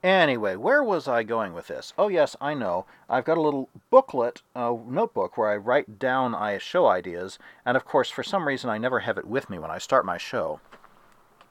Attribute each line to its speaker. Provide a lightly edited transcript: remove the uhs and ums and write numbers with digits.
Speaker 1: Anyway, where was I going with this? Oh, yes, I know. I've got a little booklet, notebook, where I write down show ideas, and of course, for some reason, I never have it with me when I start my show.